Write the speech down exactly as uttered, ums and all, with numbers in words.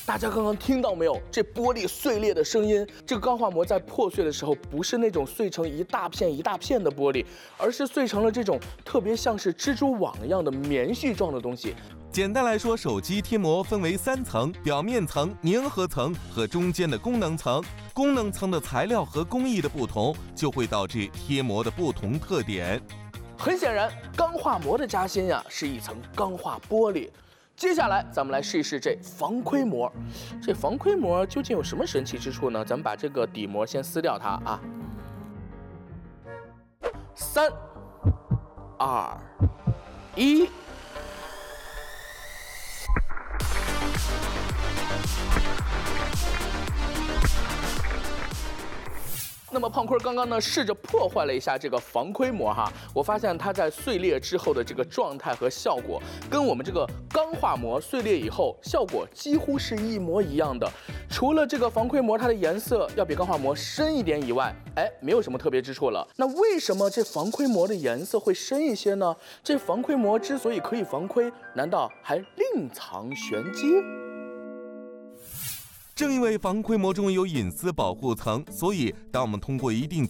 大家刚刚听到没有？这玻璃碎裂的声音。这个钢化膜在破碎的时候，不是那种碎成一大片一大片的玻璃，而是碎成了这种特别像是蜘蛛网一样的棉絮状的东西。 简单来说，手机贴膜分为三层：表面层、粘合层和中间的功能层。功能层的材料和工艺的不同，就会导致贴膜的不同特点。 很显然，钢化膜的夹心呀是一层钢化玻璃。接下来，咱们来试一试这防窥膜。这防窥膜究竟有什么神奇之处呢？咱们把这个底膜先撕掉它啊。三、二、一。那么胖坤刚刚呢试着破坏了一下这个防窥膜哈，我发现它在碎裂之后的这个状态和效果，跟我们这个钢化膜碎裂以后效果几乎是一模一样的。除了这个防窥膜它的颜色要比钢化膜深一点以外，哎，没有什么特别之处了。那为什么这防窥膜的颜色会深一些呢？这防窥膜之所以可以防窥，难道还另藏玄机？ 正因为防窥膜中有隐私保护层，所以当我们通过一定